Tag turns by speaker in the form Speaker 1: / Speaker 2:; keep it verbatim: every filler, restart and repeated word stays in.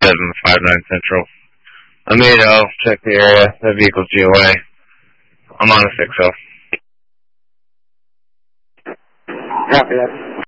Speaker 1: seven five nine Central. I'm eight oh, check the area, the vehicle's G O A. I'm on a six oh.
Speaker 2: Copy that.